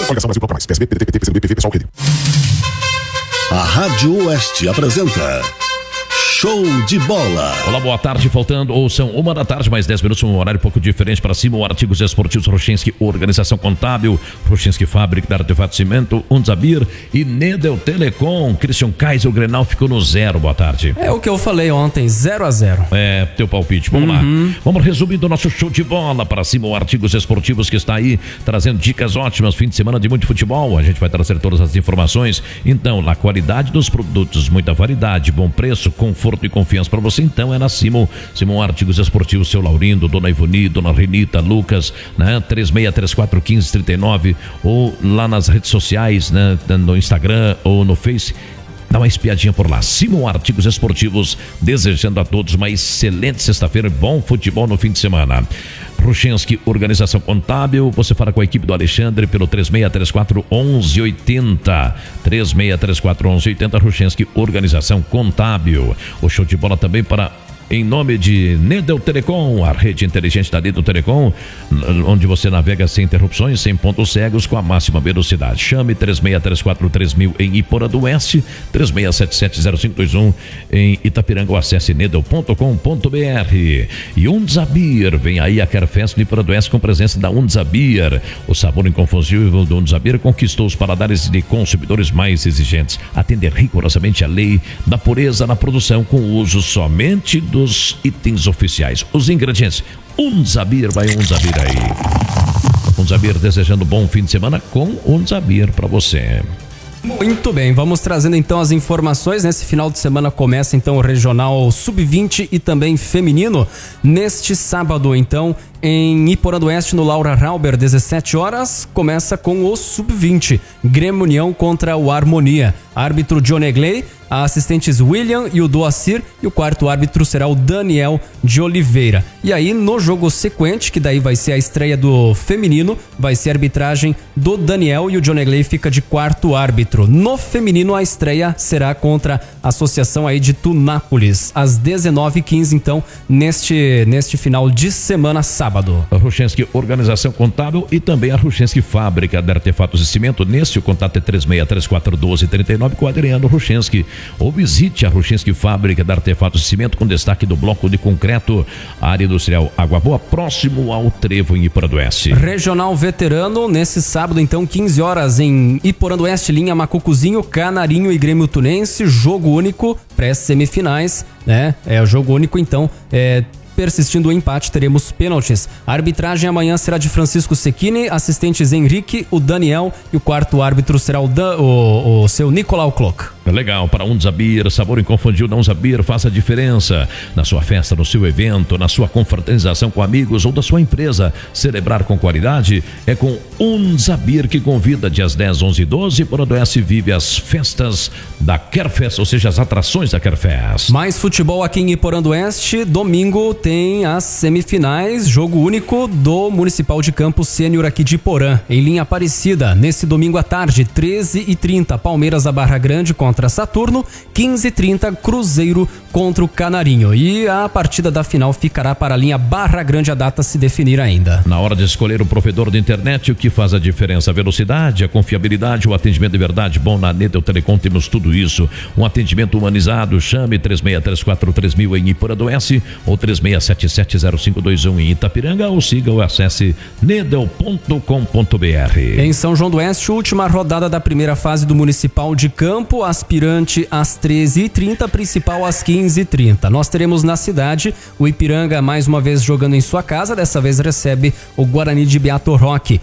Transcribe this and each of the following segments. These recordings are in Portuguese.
Coligação Brasil Bloco Mais. PSB, PDT, PT, PCdoB, PV, PSOL, Rede. A Rádio Oeste apresenta Show de Bola. Olá, boa tarde, são 1 da tarde, mais 10 minutos, um horário um pouco diferente para cima, artigos esportivos Ruchinski, organização contábil, Ruchinski Fábrica, Artefato Cimento, Unzabir e Nedel Telecom. Christian Kaiser, o Grenal ficou no 0, boa tarde. É o que eu falei ontem, 0-0. É, teu palpite, vamos lá. Vamos resumindo o nosso show de bola para cima, artigos esportivos que está aí, trazendo dicas ótimas, fim de semana de muito futebol, a gente vai trazer todas as informações. Então, na qualidade dos produtos, muita variedade, bom preço, conforto e confiança para você, então é na Simon Artigos Esportivos, seu Laurindo, Dona Ivoni, Dona Renita, Lucas, né? 36341539 ou lá nas redes sociais, né? No Instagram ou no Face. Dá uma espiadinha por lá. Simon Artigos Esportivos, desejando a todos uma excelente sexta-feira e bom futebol no fim de semana. Ruchinski, organização contábil, você fala com a equipe do Alexandre pelo 3634-1180. 3634-1180, Ruchinski, organização contábil. O show de bola também para... em nome de Nedel Telecom, a rede inteligente da Nedel Telecom, onde você navega sem interrupções, sem pontos cegos, com a máxima velocidade. Chame 3634-3000 em Iporã do Oeste, 36770521 em Itapiranga, ou acesse nedel.com.br. E Unzabir, vem aí a Carfest de Iporã do Oeste com presença da Unzabir. O sabor inconfundível do Unzabir conquistou os paladares de consumidores mais exigentes. Atender rigorosamente a lei da pureza na produção com uso somente dos itens oficiais. Os ingredientes, Unzabir, vai Unzabir aí. Unzabir desejando bom fim de semana com Unzabir para você. Muito bem, vamos trazendo então as informações. Nesse final de semana começa então o Regional Sub-20 e também feminino. Neste sábado então, em Iporã do Oeste, no Laura Rauber, 17 horas, começa com o Sub-20. Grêmio União contra o Harmonia. Árbitro John Egley, assistentes William e o Doacir, e o quarto árbitro será o Daniel de Oliveira. E aí, no jogo sequente, que daí vai ser a estreia do feminino, vai ser a arbitragem do Daniel e o John Egley fica de quarto árbitro. No feminino, a estreia será contra a associação aí de Tunápolis, às 19h15, então, neste final de semana, sábado. A Ruchinski, organização contábil, e também a Ruchinski Fábrica de Artefatos de Cimento. Nesse, o contato é 36341239 com o Adriano Ruchinski. Ou visite a Ruchinski Fábrica de Artefatos de Cimento, com destaque do bloco de concreto, área industrial Água Boa, próximo ao Trevo em Iporã do Oeste. Regional Veterano, nesse sábado, então, 15 horas em Iporã do Oeste, linha Macucuzinho, Canarinho e Grêmio Tunense, jogo único, pré-semifinais, né? É o jogo único, então, persistindo o empate, teremos pênaltis. A arbitragem amanhã será de Francisco Secchini, assistentes Henrique, o Daniel, e o quarto árbitro será o seu Nicolau Klock. Legal, para Unzabir, sabor inconfundível da Unzabir, faça a diferença na sua festa, no seu evento, na sua confraternização com amigos ou da sua empresa. Celebrar com qualidade é com Unzabir, que convida dias 10, 11 e 12, Iporã do Oeste vive as festas da Carfest, ou seja, as atrações da Carfest. Mais futebol aqui em Iporã do Oeste, domingo tem as semifinais, jogo único do Municipal de Campos Sênior aqui de Iporã, em linha Aparecida, nesse domingo à tarde, 13h30, Palmeiras da Barra Grande contra Saturno, 15h30, Cruzeiro contra o Canarinho. E a partida da final ficará para a linha Barra Grande, a data se definir ainda. Na hora de escolher o provedor de internet, o que faz a diferença? A velocidade, a confiabilidade, o atendimento de verdade. Bom, na Nedel Telecom temos tudo isso. Um atendimento humanizado. Chame 36343000 em Iporã do Oeste ou 36770521 em Itapiranga, ou siga ou acesse nedel.com.br. Em São João do Oeste, última rodada da primeira fase do Municipal de Campo, aspirante às 13h30, principal às 15h30. Nós teremos na cidade o Ipiranga mais uma vez jogando em sua casa, dessa vez recebe o Guarani de Beato Roque.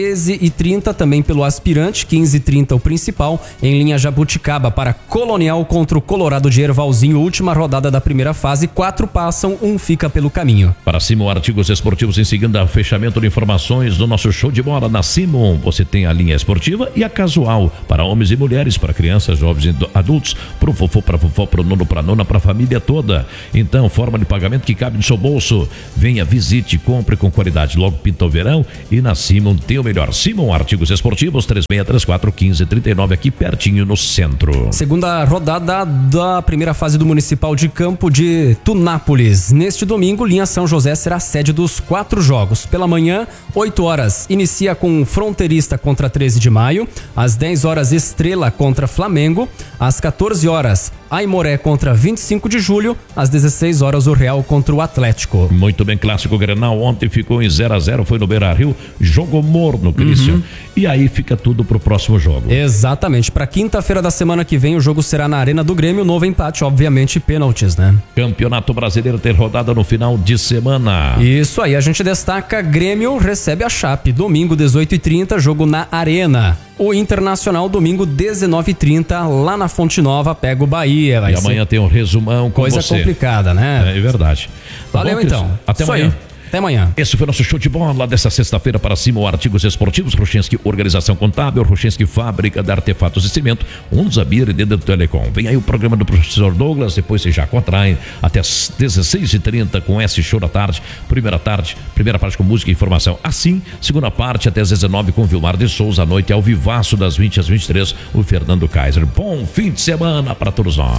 13h30 também pelo aspirante, 15h30 o principal, em linha Jabuticaba para Colonial contra o Colorado de Ervalzinho, última rodada da primeira fase, 4 passam, 1 fica pelo caminho. Para Simon Artigos Esportivos, em seguida, fechamento de informações do nosso show de bola na Simon. Você tem a linha esportiva e a casual, para homens e mulheres, para crianças, jovens e adultos, pro vovô, pra vovó, pro nono, pra nona, pra família toda. Então, forma de pagamento que cabe no seu bolso. Venha, visite, compre com qualidade. Logo pinta o verão e na Simon tem tem o melhor. Simon Artigos Esportivos, 3634-1539, aqui pertinho no centro. Segunda rodada da primeira fase do Municipal de Campo de Tunápolis. Neste domingo, linha São José será a sede dos 4 jogos. Pela manhã, 8 horas, inicia com Fronteirista contra 13 de maio. Às 10 horas, Estrela contra Flamengo. Às 14 horas, Aimoré contra 25 de julho. Às 16 horas, o Real contra o Atlético. Muito bem, clássico Grenal. Ontem ficou em 0-0, foi no Beira-Rio. Jogo morno, Cristian. E aí fica tudo pro próximo jogo. Exatamente. Para quinta-feira da semana que vem, o jogo será na Arena do Grêmio. Novo empate, obviamente, pênaltis, né? Campeonato Brasileiro tem rodada no final de semana. Isso aí, a gente destaca: Grêmio recebe a Chape. Domingo, 18h30, jogo na Arena. O Internacional, domingo, 19h30, lá na Fonte Nova, pega o Bahia. E amanhã tem um resumão com coisa você. complicada, né? É verdade. Tá Valeu, bom, então. Até Isso amanhã. aí. Até amanhã. Esse foi nosso show de bola dessa sexta-feira para cima, Artigos Esportivos, Ruchenski Organização Contábil, Ruchenski Fábrica de Artefatos de Cimento, Unzabir e Dentro do Telecom. Vem aí o programa do professor Douglas, depois você já contrai até às 16h30 com esse show da tarde, primeira parte com música e informação. Assim, segunda parte até às 19h com Vilmar de Souza, à noite ao vivaço das 20 às 23, o Fernando Kaiser. Bom fim de semana para todos nós.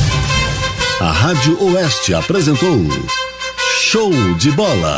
A Rádio Oeste apresentou Show de Bola.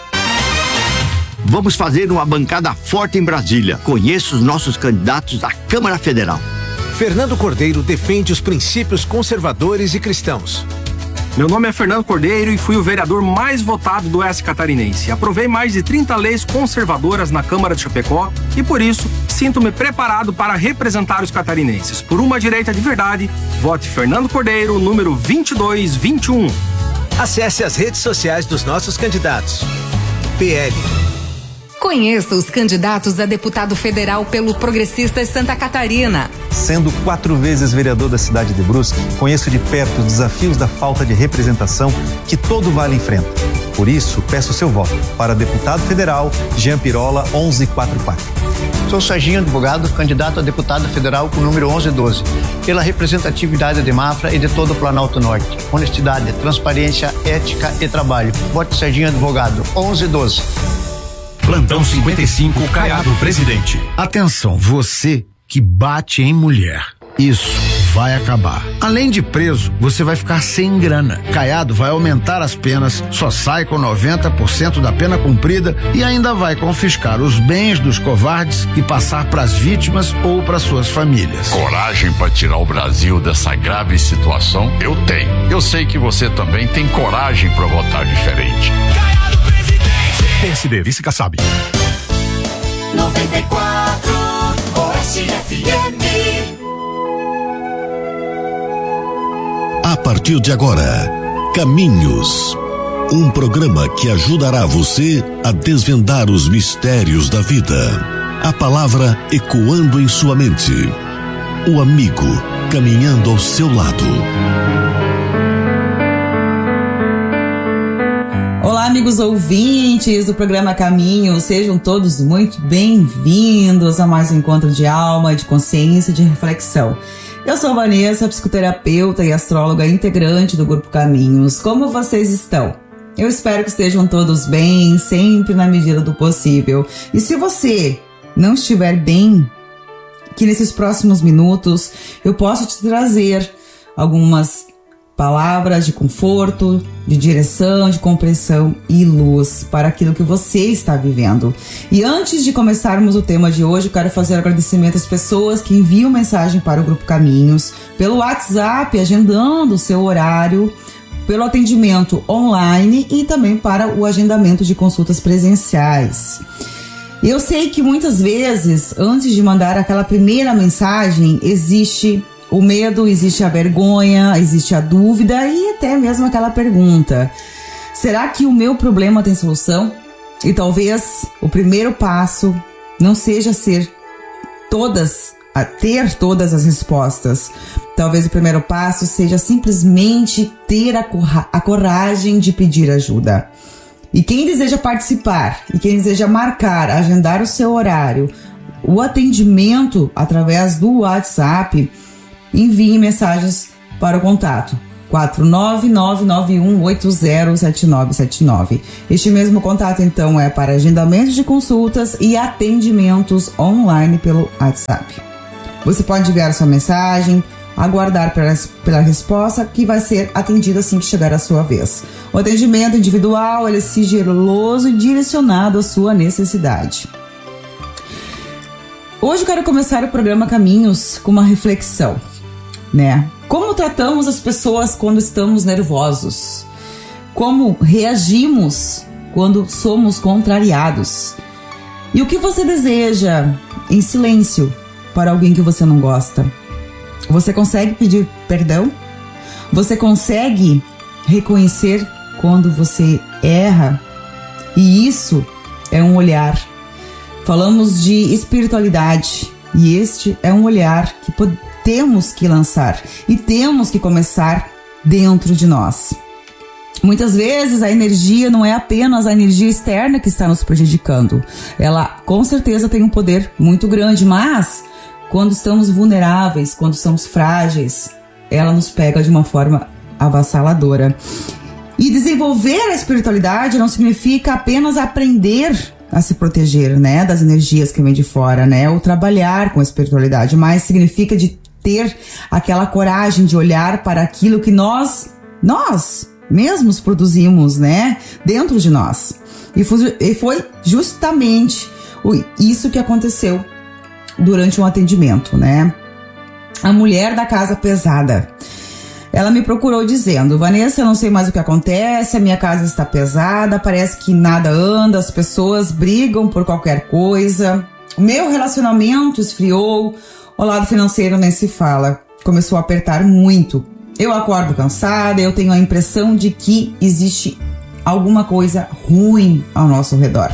Vamos fazer uma bancada forte em Brasília. Conheça os nossos candidatos à Câmara Federal. Fernando Cordeiro defende os princípios conservadores e cristãos. Meu nome é Fernando Cordeiro e fui o vereador mais votado do Oeste Catarinense. Aprovei mais de 30 leis conservadoras na Câmara de Chapecó e, por isso, sinto-me preparado para representar os catarinenses. Por uma direita de verdade, vote Fernando Cordeiro, número 2221. Acesse as redes sociais dos nossos candidatos. PL. Conheça os candidatos a deputado federal pelo Progressistas Santa Catarina. Sendo 4 vezes vereador da cidade de Brusque, conheço de perto os desafios da falta de representação que todo vale enfrenta. Por isso, peço seu voto para deputado federal Jean Pirola 1144. Sou Serginho Advogado, candidato a deputado federal com o número 1112, pela representatividade de Mafra e de todo o Planalto Norte. Honestidade, transparência, ética e trabalho. Vote Serginho Advogado, 1112. Plantão 55, Caiado Presidente. Atenção, você que bate em mulher. Isso vai acabar. Além de preso, você vai ficar sem grana. Caiado vai aumentar as penas, só sai com 90% da pena cumprida e ainda vai confiscar os bens dos covardes e passar para as vítimas ou para suas famílias. Coragem para tirar o Brasil dessa grave situação? Eu tenho. Eu sei que você também tem coragem para votar diferente. Caiado Presidente. PSD, Vice Kassab. 94 Oeste FM. A partir de agora, Caminhos, um programa que ajudará você a desvendar os mistérios da vida. A palavra ecoando em sua mente. O amigo caminhando ao seu lado. Olá, amigos ouvintes do programa Caminhos, sejam todos muito bem-vindos a mais um encontro de alma, de consciência, de reflexão. Eu sou Vanessa, psicoterapeuta e astróloga integrante do Grupo Caminhos. Como vocês estão? Eu espero que estejam todos bem, sempre na medida do possível. E se você não estiver bem, que nesses próximos minutos eu possa te trazer algumas palavras de conforto, de direção, de compreensão e luz para aquilo que você está vivendo. E antes de começarmos o tema de hoje, eu quero fazer agradecimento às pessoas que enviam mensagem para o Grupo Caminhos, pelo WhatsApp, agendando o seu horário, pelo atendimento online e também para o agendamento de consultas presenciais. Eu sei que muitas vezes, antes de mandar aquela primeira mensagem, existe o medo, existe a vergonha, existe a dúvida e até mesmo aquela pergunta: será que o meu problema tem solução? E talvez o primeiro passo não seja ter todas as respostas. Talvez o primeiro passo seja simplesmente ter a coragem de pedir ajuda. E quem deseja participar, e quem deseja marcar, agendar o seu horário, o atendimento através do WhatsApp, envie mensagens para o contato 49991807979. Este mesmo contato, então, é para agendamentos de consultas e atendimentos online pelo WhatsApp. Você pode enviar sua mensagem, aguardar pela resposta, que vai ser atendida assim que chegar a sua vez. O atendimento individual, ele é sigiloso e direcionado à sua necessidade. Hoje eu quero começar o programa Caminhos com uma reflexão, né? Como tratamos as pessoas quando estamos nervosos? Como reagimos quando somos contrariados? E o que você deseja em silêncio para alguém que você não gosta? Você consegue pedir perdão? Você consegue reconhecer quando você erra? E isso é um olhar. Falamos de espiritualidade e este é um olhar que temos que lançar e temos que começar dentro de nós. Muitas vezes a energia não é apenas a energia externa que está nos prejudicando. Ela com certeza tem um poder muito grande, mas quando estamos vulneráveis, quando estamos frágeis, ela nos pega de uma forma avassaladora. E desenvolver a espiritualidade não significa apenas aprender a se proteger, né, das energias que vêm de fora, né, ou trabalhar com a espiritualidade, mas significa de ter aquela coragem de olhar para aquilo que nós mesmos produzimos, né, dentro de nós. E foi justamente isso que aconteceu durante um atendimento, né? A mulher da casa pesada. Ela me procurou dizendo: Vanessa, eu não sei mais o que acontece, a minha casa está pesada, parece que nada anda, as pessoas brigam por qualquer coisa, o meu relacionamento esfriou, o lado financeiro nem se fala, começou a apertar muito. Eu acordo cansada, eu tenho a impressão de que existe alguma coisa ruim ao nosso redor.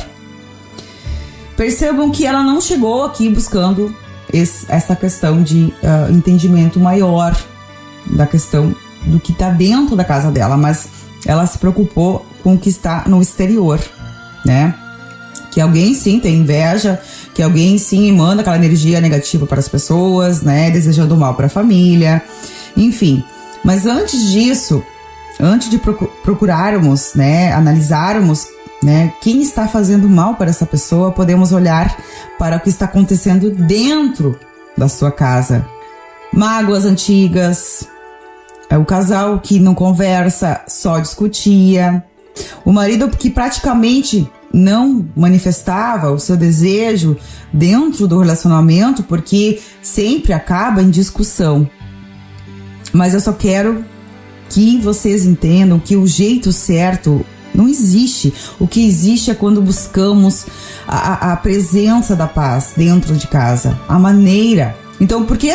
Percebam que ela não chegou aqui buscando essa questão de entendimento maior da questão do que está dentro da casa dela, mas ela se preocupou com o que está no exterior, né? Que alguém sim tem inveja, que alguém sim manda aquela energia negativa para as pessoas, né? Desejando mal para a família, enfim. Mas antes disso, antes de procurarmos, né, analisarmos, né, quem está fazendo mal para essa pessoa, podemos olhar para o que está acontecendo dentro da sua casa. Mágoas antigas, o casal que não conversa, só discutia, o marido que praticamente não manifestava o seu desejo dentro do relacionamento porque sempre acaba em discussão. Mas eu só quero que vocês entendam que o jeito certo não existe. O que existe é quando buscamos a presença da paz dentro de casa, a maneira. Então, porque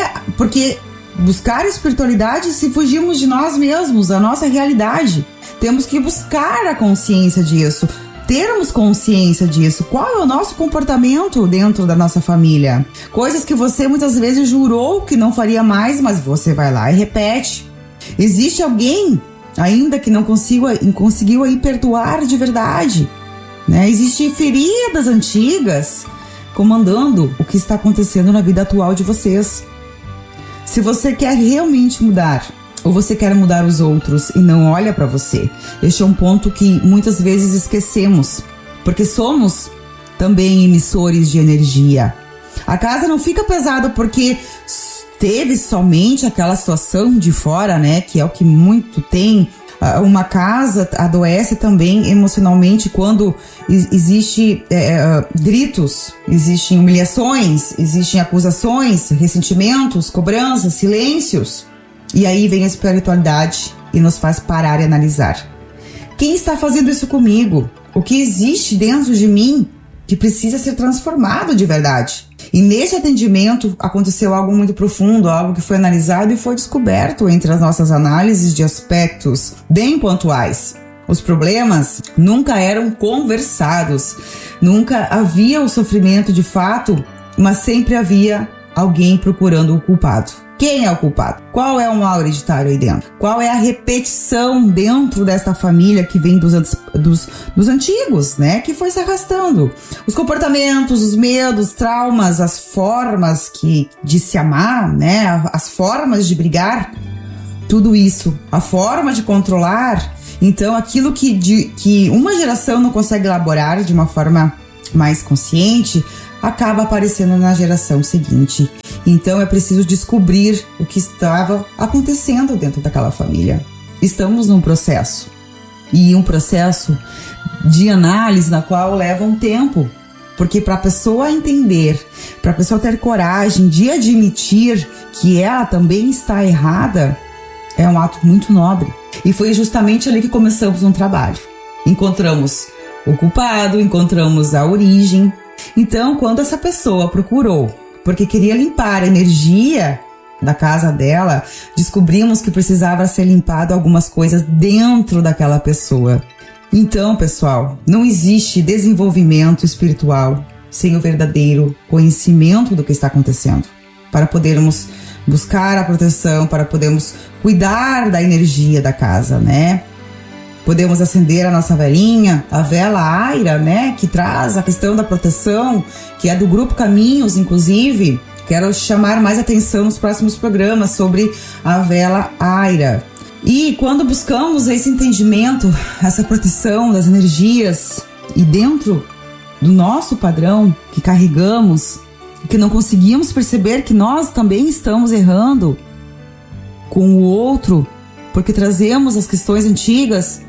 buscar espiritualidade se fugimos de nós mesmos, da nossa realidade? Temos que buscar a consciência disso, termos consciência disso. Qual é o nosso comportamento dentro da nossa família? Coisas que você muitas vezes jurou que não faria mais, mas você vai lá e repete. Existe alguém ainda que não conseguiu aí perdoar de verdade, né? Existem feridas antigas comandando o que está acontecendo na vida atual de vocês. Se você quer realmente mudar, ou você quer mudar os outros e não olha para você, este é um ponto que muitas vezes esquecemos, porque somos também emissores de energia. A casa não fica pesada porque teve somente aquela situação de fora, né, que é o que muito tem. Uma casa adoece também emocionalmente quando existe gritos, existem humilhações, existem acusações, ressentimentos, cobranças, silêncios. E aí vem a espiritualidade e nos faz parar e analisar. Quem está fazendo isso comigo? O que existe dentro de mim que precisa ser transformado de verdade? E nesse atendimento aconteceu algo muito profundo, algo que foi analisado e foi descoberto entre as nossas análises de aspectos bem pontuais. Os problemas nunca eram conversados, nunca havia o sofrimento de fato, mas sempre havia alguém procurando o culpado. Quem é o culpado? Qual é o mal hereditário aí dentro? Qual é a repetição dentro desta família que vem dos antigos, né? Que foi se arrastando. Os comportamentos, os medos, traumas, as formas de se amar, né? As formas de brigar. tudo isso, a forma de controlar, então aquilo que uma geração não consegue elaborar de uma forma mais consciente, acaba aparecendo na geração seguinte. Então é preciso descobrir o que estava acontecendo dentro daquela família. Estamos num processo, e um processo de análise na qual leva um tempo, porque para a pessoa entender, para a pessoa ter coragem de admitir que ela também está errada, é um ato muito nobre. E foi justamente ali que começamos um trabalho. Encontramos o culpado, encontramos a origem. Então, quando essa pessoa procurou, porque queria limpar a energia da casa dela, descobrimos que precisava ser limpado algumas coisas dentro daquela pessoa. Então, pessoal, não existe desenvolvimento espiritual sem o verdadeiro conhecimento do que está acontecendo, para podermos buscar a proteção, para podermos cuidar da energia da casa, né? Podemos acender a nossa velinha, a vela Aira, né? Que traz a questão da proteção, que é do Grupo Caminhos, inclusive. Quero chamar mais atenção nos próximos programas sobre a vela Aira. E quando buscamos esse entendimento, essa proteção das energias, e dentro do nosso padrão que carregamos, que não conseguimos perceber que nós também estamos errando com o outro, porque trazemos as questões antigas,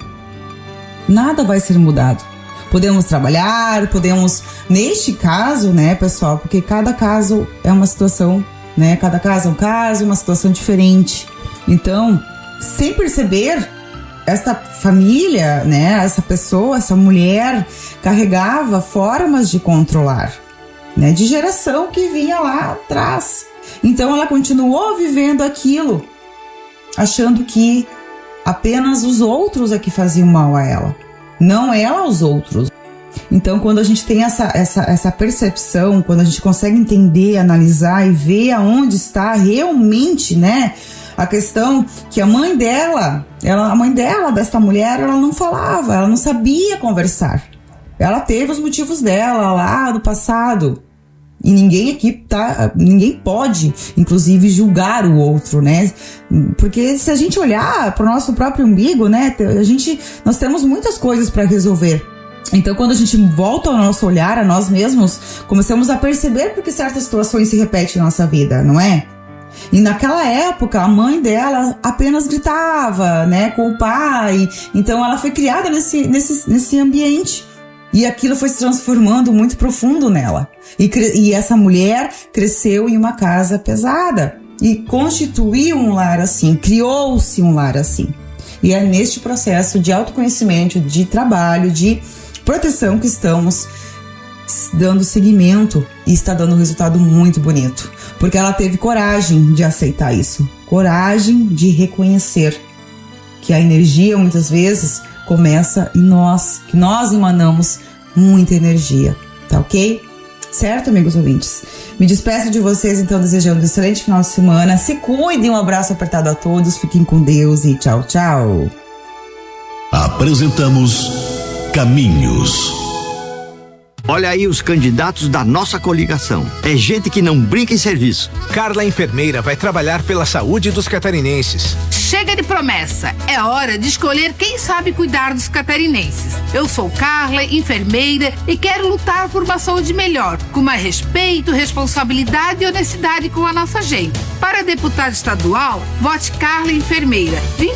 nada vai ser mudado. Podemos trabalhar, podemos, neste caso, né, pessoal, porque cada caso é uma situação, né, cada caso é um caso, uma situação diferente. Então, sem perceber, esta família, né, essa pessoa, essa mulher, carregava formas de controlar, né, de geração que vinha lá atrás. Então ela continuou vivendo aquilo, achando que apenas os outros é que faziam mal a ela, não ela aos outros. Então, quando a gente tem essa percepção, quando a gente consegue entender, analisar e ver aonde está realmente, né, a questão que a mãe dela, desta mulher, ela não falava, ela não sabia conversar. Ela teve os motivos dela lá do passado. E ninguém aqui ninguém pode, inclusive, julgar o outro, né? Porque se a gente olhar para o nosso próprio umbigo, né, nós temos muitas coisas para resolver. Então, quando a gente volta ao nosso olhar, a nós mesmos, começamos a perceber porque certas situações se repetem na nossa vida, não é? E naquela época, a mãe dela apenas gritava, né, com o pai. Então, ela foi criada nesse ambiente. E aquilo foi se transformando muito profundo nela. E essa mulher cresceu em uma casa pesada. E constituiu um lar assim, criou-se um lar assim. E é neste processo de autoconhecimento, de trabalho, de proteção que estamos dando seguimento. E está dando um resultado muito bonito. Porque ela teve coragem de aceitar isso. Coragem de reconhecer que a energia, muitas vezes, começa em nós, que nós emanamos muita energia, tá ok? Certo, amigos ouvintes? Me despeço de vocês, então, desejando um excelente final de semana. Se cuidem, um abraço apertado a todos, fiquem com Deus e tchau, tchau. Apresentamos Caminhos. Olha aí os candidatos da nossa coligação. É gente que não brinca em serviço. Carla Enfermeira vai trabalhar pela saúde dos catarinenses. Chega de promessa, é hora de escolher quem sabe cuidar dos catarinenses. Eu sou Carla, enfermeira, e quero lutar por uma saúde melhor, com mais respeito, responsabilidade e honestidade com a nossa gente. Para deputada estadual, vote Carla Enfermeira,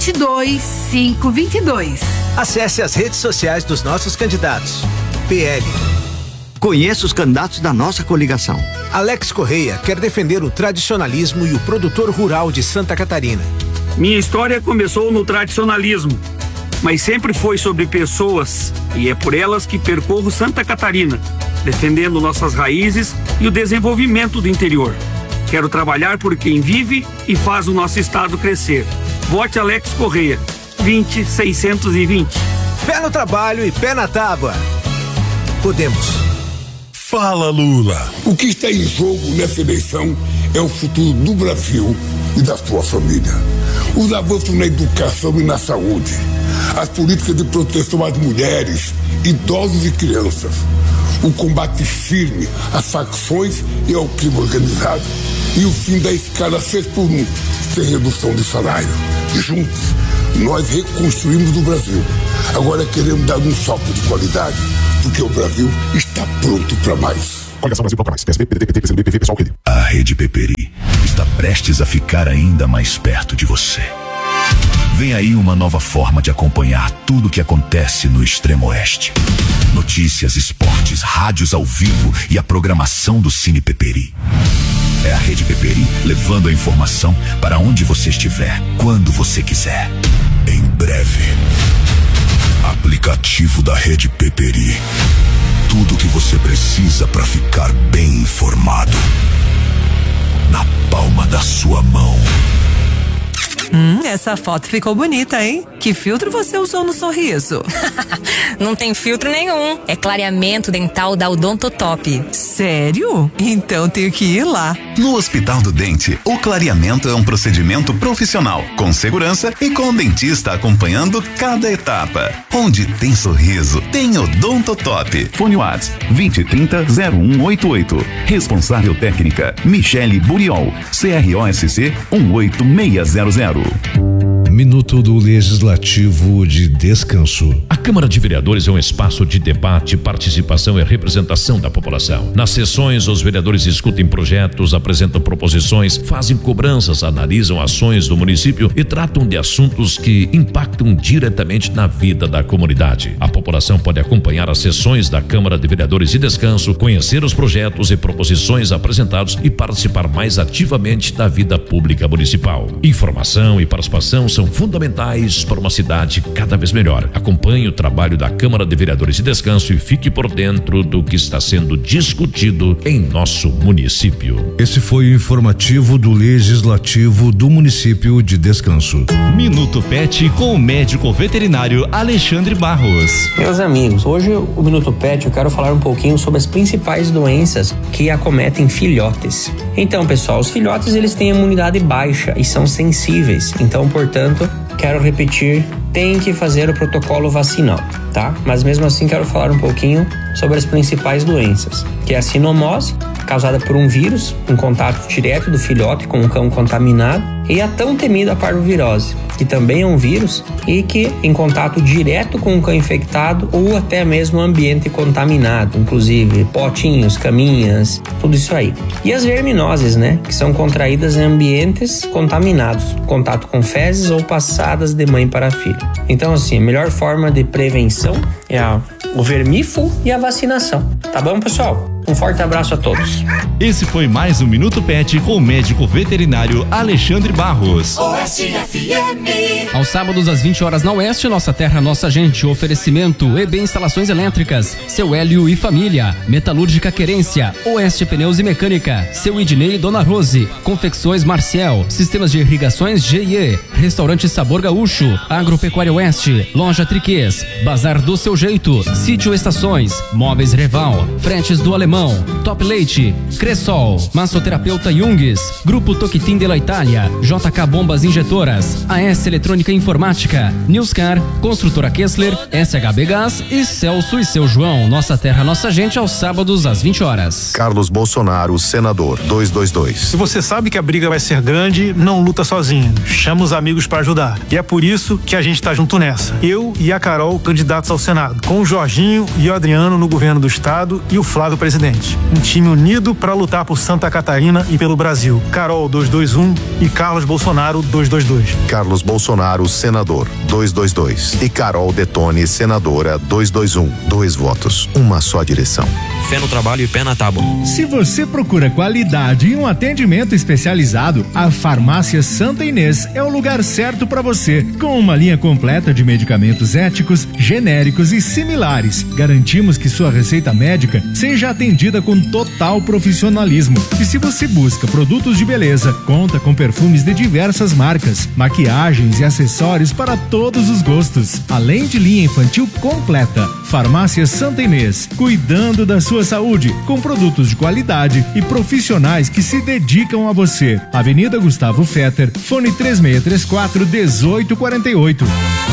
22522. Acesse as redes sociais dos nossos candidatos. PL. Conheça os candidatos da nossa coligação. Alex Correia quer defender o tradicionalismo e o produtor rural de Santa Catarina. Minha história começou no tradicionalismo, mas sempre foi sobre pessoas, e é por elas que percorro Santa Catarina, defendendo nossas raízes e o desenvolvimento do interior. Quero trabalhar por quem vive e faz o nosso estado crescer. Vote Alex Correia, 20620. Fé no trabalho e pé na tábua. Podemos. Fala, Lula. O que está em jogo nessa eleição é o futuro do Brasil e da sua família. Os avanços na educação e na saúde, as políticas de proteção às mulheres, idosos e crianças, o combate firme às facções e ao crime organizado e o fim da escala 6x1 sem redução de salário. Juntos, nós reconstruímos o Brasil. Agora queremos dar um salto de qualidade, porque o Brasil está pronto para mais. Coligação Brasil Toca Mais. PSB, PDT, PT, PCdoB, PV, Pessoal, Rede. A Rede Peperi está prestes a ficar ainda mais perto de você. Vem aí uma nova forma de acompanhar tudo o que acontece no Extremo Oeste. Notícias, esportes, rádios ao vivo e a programação do Cine Peperi. É a Rede Peperi levando a informação para onde você estiver, quando você quiser. Em breve. Aplicativo da Rede Peperi. Tudo o que você precisa para ficar bem informado. Na palma da sua mão. Essa foto ficou bonita, hein? Que filtro você usou no sorriso? Não tem filtro nenhum. É clareamento dental da Odontotop. Sério? Então tenho que ir lá. No Hospital do Dente, o clareamento é um procedimento profissional, com segurança e com o dentista acompanhando cada etapa. Onde tem sorriso, tem Odontotop. Fone WhatsApp 2030-0188. Responsável técnica Michele Buriol, CROSC 18600. Minuto do Legislativo de Descanso. A Câmara de Vereadores é um espaço de debate, participação e representação da população. Nas sessões, os vereadores discutem projetos, apresentam proposições, fazem cobranças, analisam ações do município e tratam de assuntos que impactam diretamente na vida da comunidade. A população pode acompanhar as sessões da Câmara de Vereadores de Descanso, conhecer os projetos e proposições apresentados e participar mais ativamente da vida pública municipal. Informação e participação são fundamentais para uma cidade cada vez melhor. Acompanhe o trabalho da Câmara de Vereadores de Descanso e fique por dentro do que está sendo discutido em nosso município. Esse foi o informativo do Legislativo do município de Descanso. Minuto Pet com o médico veterinário Alexandre Barros. Meus amigos, hoje o Minuto Pet eu quero falar um pouquinho sobre as principais doenças que acometem filhotes. Então, pessoal, os filhotes eles têm imunidade baixa e são sensíveis. Então, portanto, quero repetir, tem que fazer o protocolo vacinal, tá? Mas mesmo assim quero falar um pouquinho sobre as principais doenças, que é a sinomose, causada por um vírus, um contato direto do filhote com um cão contaminado, e a tão temida parvovirose, que também é um vírus e que em contato direto com um cão infectado ou até mesmo ambiente contaminado, inclusive potinhos, caminhas, tudo isso aí. E as verminoses, né, que são contraídas em ambientes contaminados, contato com fezes ou passadas de mãe para filho. Então, assim, a melhor forma de prevenção é o vermífugo e a vacinação. Tá bom, pessoal? Um forte abraço a todos. Esse foi mais um Minuto Pet com o médico veterinário Alexandre Barros. Oeste FM. Aos sábados às 20 horas na Oeste, Nossa Terra, Nossa Gente. Oferecimento EB Instalações Elétricas, Seu Hélio e Família, Metalúrgica Querência, Oeste Pneus e Mecânica, Seu Idnei e Dona Rose, Confecções Marcial, Sistemas de Irrigações GIE, Restaurante Sabor Gaúcho, Agropecuária Oeste, Loja Triquês, Bazar do Seu Jeito, Sítio Estações, Móveis Reval, Fretes do Alemão, Top Leite, Cressol, Massoterapeuta Jungs, Grupo Toquitim de la Itália, JK Bombas Injetoras, AS Eletrônica e Informática, Newscar, Construtora Kessler, SHB Gás e Celso e Seu João. Nossa Terra, Nossa Gente, aos sábados às 20 horas. Carlos Bolsonaro, senador, 222. Se você sabe que a briga vai ser grande, não luta sozinho. Chama os amigos para ajudar. E é por isso que a gente tá junto nessa. Eu e a Carol, candidatos ao Senado, com o Jorginho e o Adriano no governo do estado e o Flávio presidente. Um time unido para lutar por Santa Catarina e pelo Brasil. Carol 221 e Carlos Bolsonaro 222. Carlos Bolsonaro, senador, 222. E Carol Detone, senadora, 221. 2 votos, uma só direção. Fé no trabalho e pé na tábua. Se você procura qualidade e um atendimento especializado, a Farmácia Santa Inês é o lugar certo para você. Com uma linha completa de medicamentos éticos, genéricos e similares, garantimos que sua receita médica seja atendida com total profissionalismo. E se você busca produtos de beleza, conta com perfumes de diversas marcas, maquiagens e acessórios para todos os gostos, além de linha infantil completa. Farmácia Santa Inês, cuidando da sua saúde, com produtos de qualidade e profissionais que se dedicam a você. Avenida Gustavo Fetter, fone 3634-1848.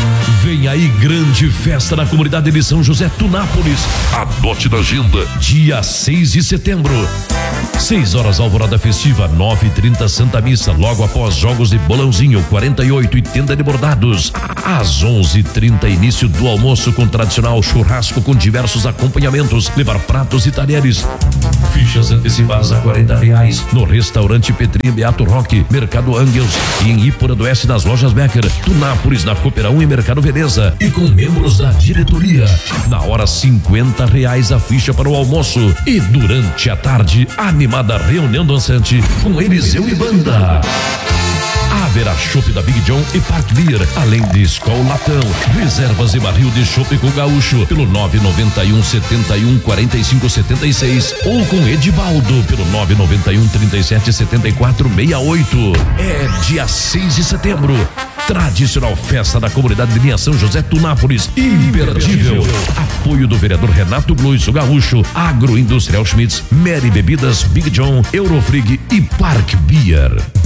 Vem aí grande festa na comunidade de São José Tunápolis. Anote na agenda, dia 6 de setembro. 6 horas alvorada festiva, 9h30 Santa Missa, logo após jogos de bolãozinho 48 e tenda de bordados. Às 11h30 início do almoço com tradicional churrasco com diversos acompanhamentos, levar pratos e talheres. Fichas antecipadas a R$40 no restaurante Petri Beato Roque, Mercado Angels e em Iporã do Oeste nas lojas Becker, Tunápolis na Cooperão e Mercado Veneza e com membros da diretoria. Na hora R$50 a ficha para o almoço e durante a tarde animada reunião dançante com Eliseu e banda. Haverá chopp da Big John e Park Beer, além de Skol Latão, reservas e barril de chopp com gaúcho pelo 991 71 45 76 ou com Edivaldo pelo 991 37 74 68. É dia 6 de setembro. Tradicional festa da comunidade de linha São José Tunápolis, imperdível. Apoio do vereador Renato Bluis, o Gaúcho, Agroindustrial Schmitz, Mary Bebidas, Big John, Eurofrig e Park Beer.